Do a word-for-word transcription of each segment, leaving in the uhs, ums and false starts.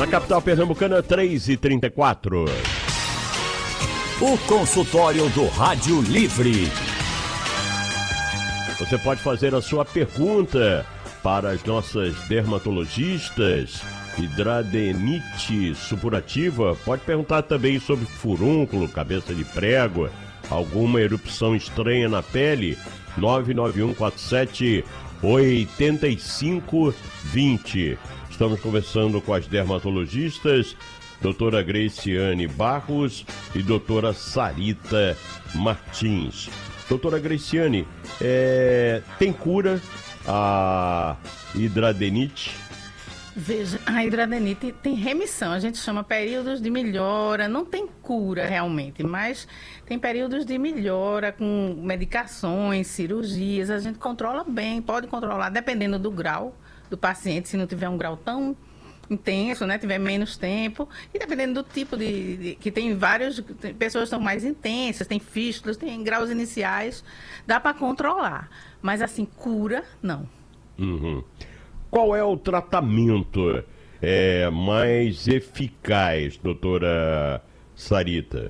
Na capital pernambucana, três e trinta e quatro. O consultório do Rádio Livre. Você pode fazer a sua pergunta para as nossas dermatologistas. Hidradenite supurativa. Pode perguntar também sobre furúnculo, cabeça de prego, alguma erupção estranha na pele. nove nove um quatro sete oito cinco dois zero. Estamos conversando com as dermatologistas doutora Graciane Barros e doutora Sarita Martins. Doutora Graciane, é, tem cura a hidradenite? Veja, a hidradenite tem remissão, a gente chama períodos de melhora, não tem cura realmente, mas tem períodos de melhora com medicações, cirurgias, a gente controla bem, pode controlar dependendo do grau do paciente, se não tiver um grau tão intenso, né, tiver menos tempo, e dependendo do tipo de, de que tem várias tem, pessoas são mais intensas, tem fístulas, tem graus iniciais, dá para controlar, mas assim, cura, não. Uhum. Qual é o tratamento é, mais eficaz, doutora Sarita?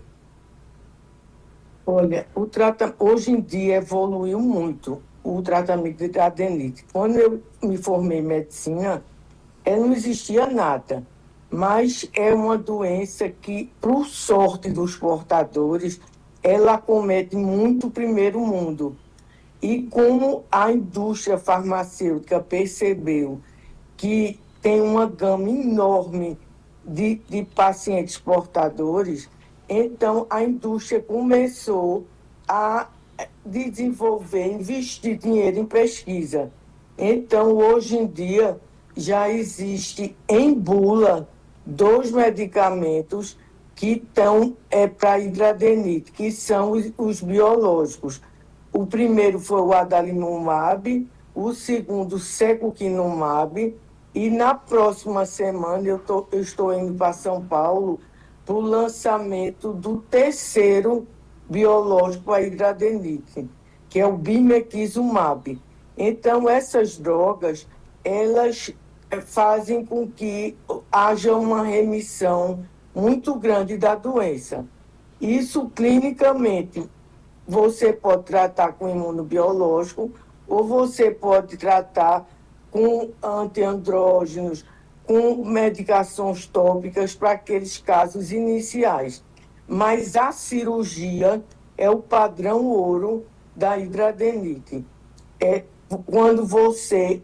Olha, o trata... hoje em dia evoluiu muito o tratamento de hidradenite. Quando eu me formei em medicina, é, não existia nada, mas é uma doença que, por sorte dos portadores, ela acomete muito o primeiro mundo. E como a indústria farmacêutica percebeu que tem uma gama enorme de, de pacientes portadores, então a indústria começou a desenvolver, investir dinheiro em pesquisa. Então, hoje em dia, já existe em bula dois medicamentos que estão é, para hidradenite, que são os, os biológicos. O primeiro foi o adalimumab, o segundo, secukinumab, e na próxima semana eu, tô, eu estou indo para São Paulo para o lançamento do terceiro biológico a hidradenite, que é o bimekizumab. Então, essas drogas, elas fazem com que haja uma remissão muito grande da doença. Isso, clinicamente, você pode tratar com imunobiológico ou você pode tratar com antiandrógenos, com medicações tópicas para aqueles casos iniciais. Mas a cirurgia é o padrão ouro da hidradenite. É quando você